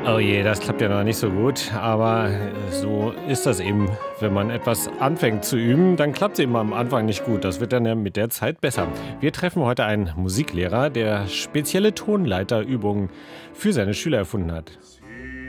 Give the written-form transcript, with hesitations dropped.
Oh je, das klappt ja noch nicht so gut, aber so ist das eben. Wenn man etwas anfängt zu üben, dann klappt es eben am Anfang nicht gut. Das wird dann ja mit der Zeit besser. Wir treffen heute einen Musiklehrer, der spezielle Tonleiterübungen für seine Schüler erfunden hat.